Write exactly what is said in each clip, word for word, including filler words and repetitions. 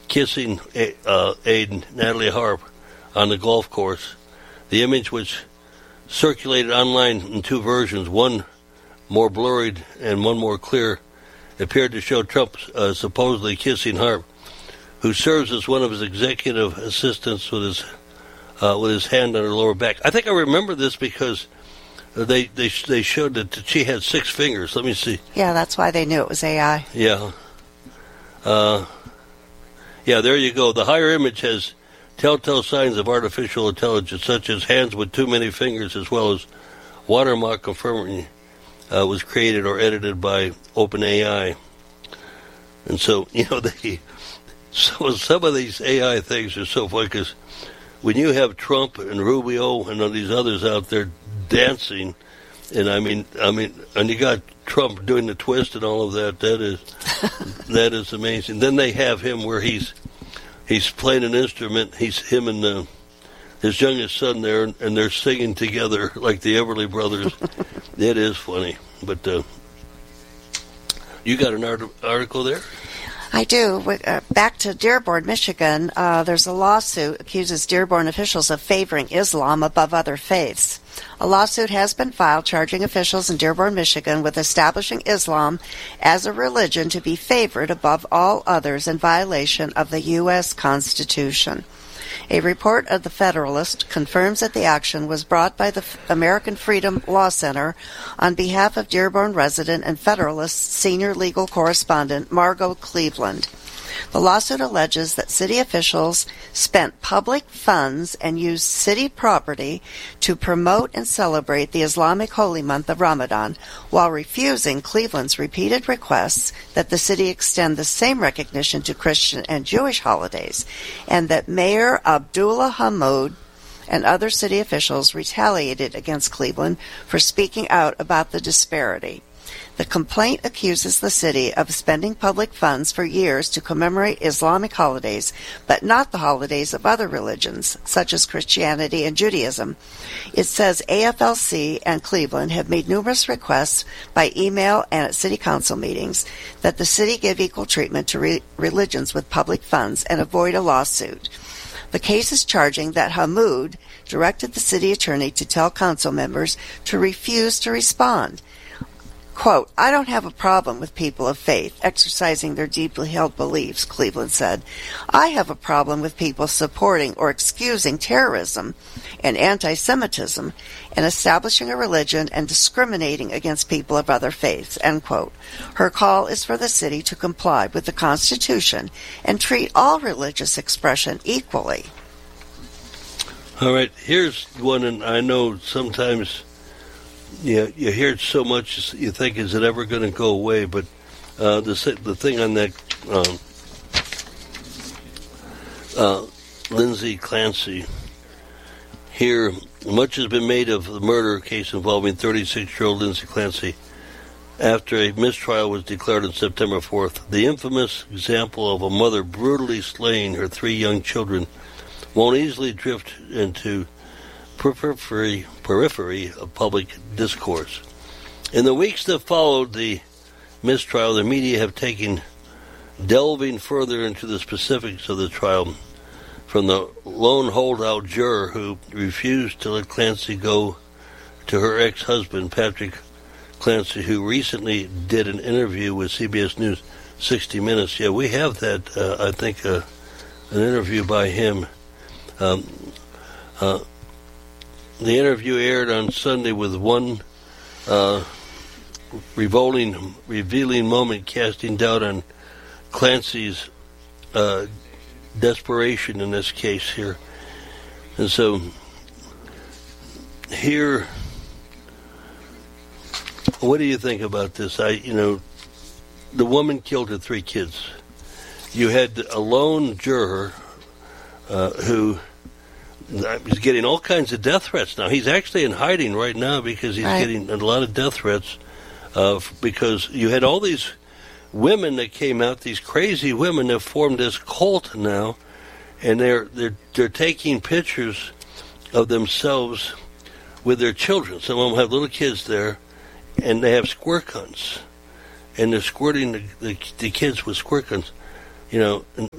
kissing uh, aide Natalie Harp on the golf course. The image, which circulated online in two versions, one more blurred and one more clear, appeared to show Trump uh, supposedly kissing Harp, who serves as one of his executive assistants with his uh, with his hand on her lower back. I think I remember this because they they they showed that she had six fingers. Let me see. Yeah, that's why they knew it was A I. Yeah. Uh, yeah, there you go. The higher image has telltale signs of artificial intelligence, such as hands with too many fingers, as well as watermark confirming uh, was created or edited by OpenAI. And so, you know, they, so some of these A I things are so funny because when you have Trump and Rubio and all these others out there dancing, and I mean, I mean, and you got Trump doing the twist and all of that. That is, that is amazing. Then they have him where he's he's playing an instrument. He's him and the, his youngest son there, and they're singing together like the Everly Brothers. It is funny. But uh, you got an art- article there? I do. Uh, back to Dearborn, Michigan, uh, there's a lawsuit accuses Dearborn officials of favoring Islam above other faiths. A lawsuit has been filed charging officials in Dearborn, Michigan with establishing Islam as a religion to be favored above all others in violation of the U S Constitution. A report of the Federalist confirms that the action was brought by the American Freedom Law Center on behalf of Dearborn resident and Federalist senior legal correspondent Margot Cleveland. The lawsuit alleges that city officials spent public funds and used city property to promote and celebrate the Islamic holy month of Ramadan, while refusing Cleveland's repeated requests that the city extend the same recognition to Christian and Jewish holidays, and that Mayor Abdullah Hammoud and other city officials retaliated against Cleveland for speaking out about the disparity. The complaint accuses the city of spending public funds for years to commemorate Islamic holidays, but not the holidays of other religions, such as Christianity and Judaism. It says A F L C and Cleveland have made numerous requests by email and at city council meetings that the city give equal treatment to re- religions with public funds and avoid a lawsuit. The case is charging that Hammoud directed the city attorney to tell council members to refuse to respond. Quote, I don't have a problem with people of faith exercising their deeply held beliefs, Cleveland said. I have a problem with people supporting or excusing terrorism and anti-Semitism and establishing a religion and discriminating against people of other faiths, end quote. Her call is for the city to comply with the Constitution and treat all religious expression equally. All right, here's one, and I know sometimes Yeah, you hear it so much, you think, is it ever going to go away? But uh, the the thing on that um, uh, Lindsay Clancy here, much has been made of the murder case involving thirty-six-year-old Lindsay Clancy after a mistrial was declared on September fourth. The infamous example of a mother brutally slaying her three young children won't easily drift into periphery periphery of public discourse. In the weeks that followed the mistrial, the media have taken delving further into the specifics of the trial, from the lone holdout juror who refused to let Clancy go to her ex-husband, Patrick Clancy, who recently did an interview with C B S News sixty minutes. Yeah, we have that, uh, I think, uh, an interview by him. Um, uh, The interview aired on Sunday with one uh, revolting, revealing moment casting doubt on Clancy's uh, desperation in this case here. And so here, what do you think about this? I, you know, the woman killed her three kids. You had a lone juror uh, who... He's getting all kinds of death threats now. He's actually in hiding right now because he's right. getting a lot of death threats uh, because you had all these women that came out, these crazy women that formed this cult now, and they're they're they're taking pictures of themselves with their children. Some of them have little kids there, and they have squirt guns, and they're squirting the, the, the kids with squirt guns. You know, and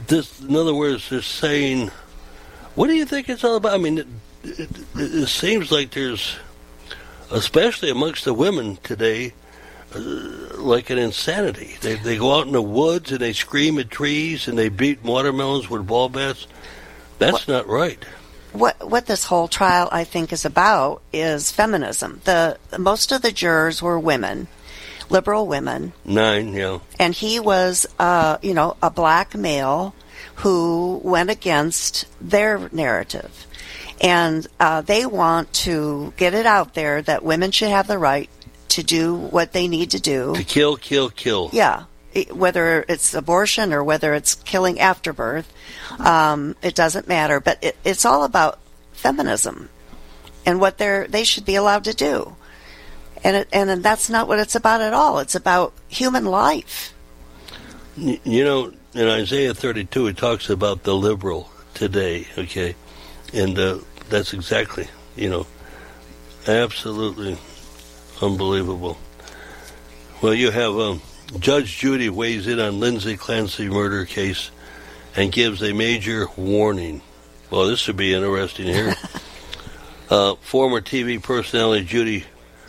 this, in other words, they're saying, what do you think it's all about? I mean, it, it, it seems like there's, especially amongst the women today, uh, like an insanity. They they go out in the woods and they scream at trees and they beat watermelons with ball bats. That's what, not right. What what this whole trial, I think, is about is feminism. The most of the jurors were women, liberal women. Nine, yeah. And he was, uh, you know, a black male who went against their narrative. And uh, they want to get it out there that women should have the right to do what they need to do. To kill, kill, kill. Yeah. It, whether it's abortion or whether it's killing after birth, um, it doesn't matter. But it, it's all about feminism and what they're they should be allowed to do. And it, and that's not what it's about at all. It's about human life. You know, in Isaiah thirty-two, it talks about the liberal today, okay? And uh, that's exactly, you know, absolutely unbelievable. Well, you have um, Judge Judy weighs in on Lindsay Clancy murder case and gives a major warning. Well, this would be interesting here. uh, former T V personality Judy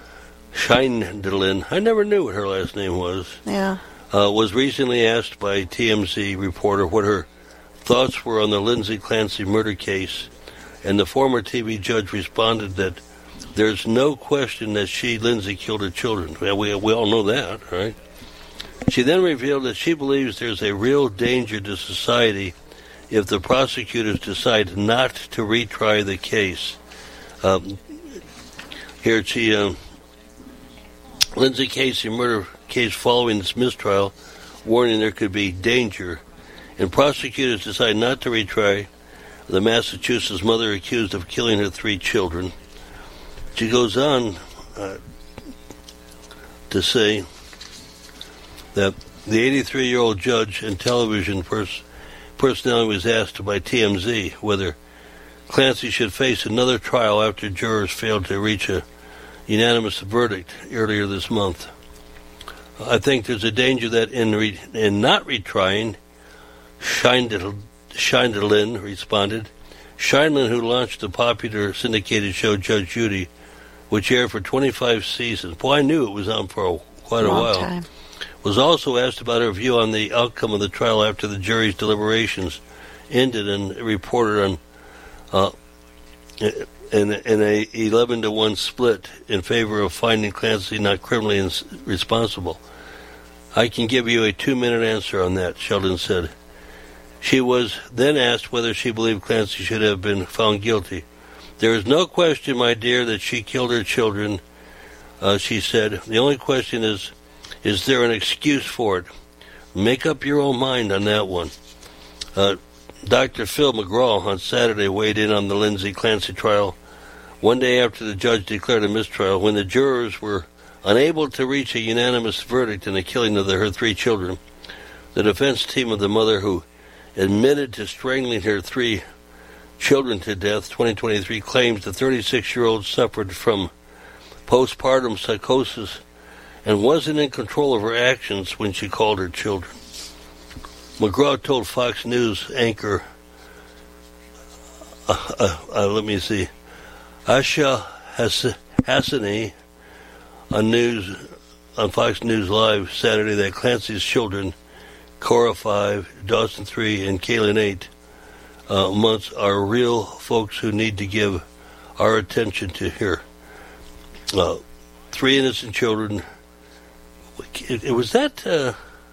Scheindlin, I never knew what her last name was, yeah, uh, was recently asked by a T M Z reporter what her thoughts were on the Lindsay Clancy murder case, and the former T V judge responded that there's no question that she, Lindsay, killed her children. Well, we, we all know that, right? She then revealed that she believes there's a real danger to society if the prosecutors decide not to retry the case. Um, here she... Um, Lindsay Casey murder case following this mistrial, warning there could be danger, and prosecutors decide not to retry the Massachusetts mother accused of killing her three children. She goes on uh, to say that the eighty-three-year-old judge and television pers- personality was asked by T M Z whether Clancy should face another trial after jurors failed to reach a unanimous verdict earlier this month. I think there's a danger that in re- in not retrying, Scheindlin responded. Scheindlin, who launched the popular syndicated show Judge Judy, which aired for twenty-five seasons. Boy, I knew it was on for a, quite a Long while. Time. Was also asked about her view on the outcome of the trial after the jury's deliberations ended and reported on uh, in, in a eleven to one split in favor of finding Clancy not criminally ins- responsible. I can give you a two-minute answer on that, Sheldon said. She was then asked whether she believed Clancy should have been found guilty. There is no question, my dear, that she killed her children, uh, she said. The only question is, is there an excuse for it? Make up your own mind on that one. Uh, Doctor Phil McGraw on Saturday weighed in on the Lindsay Clancy trial one day after the judge declared a mistrial when the jurors were unable to reach a unanimous verdict in the killing of the, her three children. The defense team of the mother who admitted to strangling her three children to death, twenty twenty-three, claims the thirty-six-year-old suffered from postpartum psychosis and wasn't in control of her actions when she called her children. McGraw told Fox News anchor, uh, uh, uh, let me see, Asha Hassani on news on Fox News Live Saturday that Clancy's children, Cora five, Dawson three, and Kaylin eight uh, months, are real folks who need to give our attention to here. Uh, three innocent children. It, it was that uh,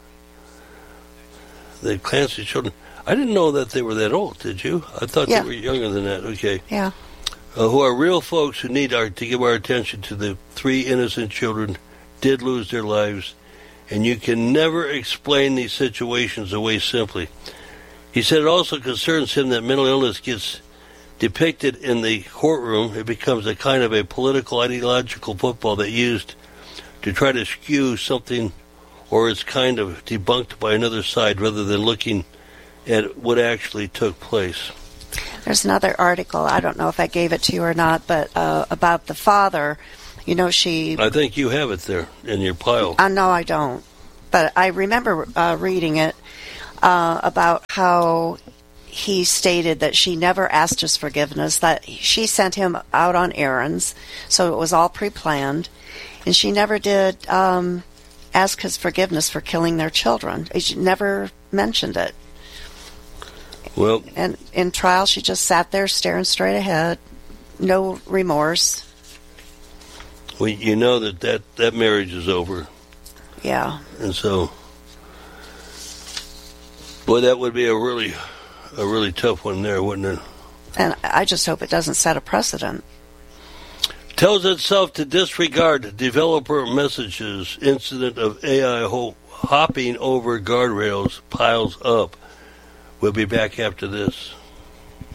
the Clancy children. I didn't know that they were that old. Did you? I thought yeah. they were younger than that. Okay. Yeah. Uh, who are real folks who need our to give our attention to the three innocent children did lose their lives, and you can never explain these situations away simply. He said it also concerns him that mental illness gets depicted in the courtroom. It becomes a kind of a political, ideological football that used to try to skew something, or it's kind of debunked by another side rather than looking at what actually took place. There's another article, I don't know if I gave it to you or not, but uh, about the father. You know, she... I think you have it there in your pile. Uh, no, I don't. But I remember uh, reading it. uh, about how he stated that she never asked his forgiveness, that she sent him out on errands, so it was all pre-planned, and she never did um, ask his forgiveness for killing their children. She never mentioned it. Well, and in trial, she just sat there staring straight ahead, no remorse. Well, you know that, that that marriage is over. Yeah. And so, boy, that would be a really, a really tough one there, wouldn't it? And I just hope it doesn't set a precedent. Tells itself to disregard developer messages. Incident of A I ho- hopping over guardrails piles up. We'll be back after this.